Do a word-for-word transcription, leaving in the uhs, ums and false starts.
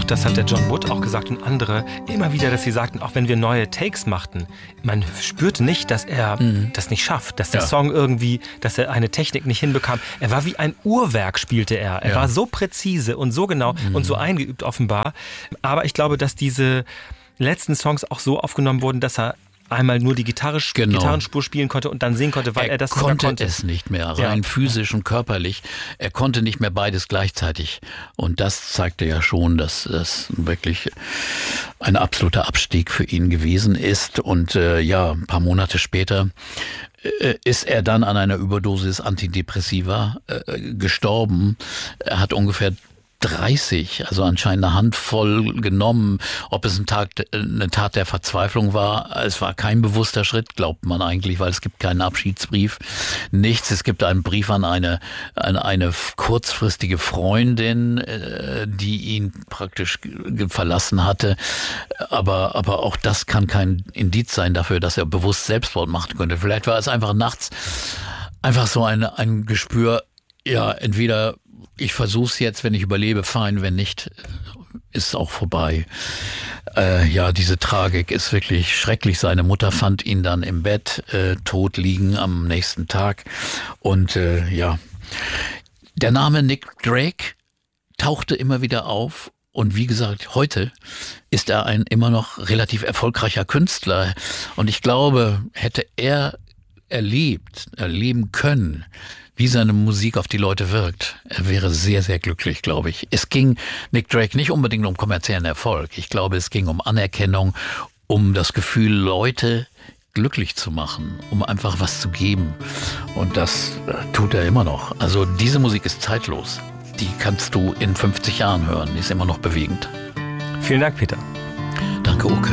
das hat der John Wood auch gesagt und andere, immer wieder, dass sie sagten, auch wenn wir neue Takes machten, man spürte nicht, dass er mhm. das nicht schafft, dass der ja. Song irgendwie, dass er eine Technik nicht hinbekam. Er war wie ein Uhrwerk, spielte er. Er ja. war so präzise und so genau mhm. und so eingeübt offenbar. Aber ich glaube, dass diese letzten Songs auch so aufgenommen wurden, dass er einmal nur die Gitarre, genau. Gitarrenspur spielen konnte und dann singen konnte, weil er, er das konnte. Er konnte es nicht mehr, rein ja. physisch und körperlich. Er konnte nicht mehr beides gleichzeitig. Und das zeigte ja schon, dass das wirklich ein absoluter Abstieg für ihn gewesen ist. Und äh, ja, ein paar Monate später äh, ist er dann an einer Überdosis Antidepressiva äh, gestorben. Er hat ungefähr dreißig, also anscheinend eine Handvoll genommen. Ob es ein Tag, eine Tat der Verzweiflung war, es war kein bewusster Schritt, glaubt man eigentlich, weil es gibt keinen Abschiedsbrief, nichts. Es gibt einen Brief an eine, an eine kurzfristige Freundin, die ihn praktisch verlassen hatte. Aber, aber auch das kann kein Indiz sein dafür, dass er bewusst Selbstmord machen könnte. Vielleicht war es einfach nachts einfach so ein, ein Gespür, ja, entweder ich versuch's jetzt, wenn ich überlebe, fein, wenn nicht, ist auch vorbei. Äh, ja, diese Tragik ist wirklich schrecklich. Seine Mutter fand ihn dann im Bett äh, tot liegen am nächsten Tag. Und äh, ja, der Name Nick Drake tauchte immer wieder auf. Und wie gesagt, heute ist er ein immer noch relativ erfolgreicher Künstler. Und ich glaube, hätte er erlebt, erleben können, wie seine Musik auf die Leute wirkt, er wäre sehr, sehr glücklich, glaube ich. Es ging Nick Drake nicht unbedingt um kommerziellen Erfolg. Ich glaube, es ging um Anerkennung, um das Gefühl, Leute glücklich zu machen, um einfach was zu geben. Und das tut er immer noch. Also diese Musik ist zeitlos. Die kannst du in fünfzig Jahren hören. Die ist immer noch bewegend. Vielen Dank, Peter. Danke, Uke.